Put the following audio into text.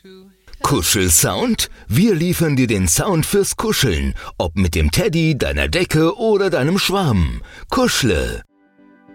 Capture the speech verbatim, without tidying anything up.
Kuschelsound? Wir liefern dir den Sound fürs Kuscheln, ob mit dem Teddy, deiner Decke oder deinem Schwarm. Kuschle.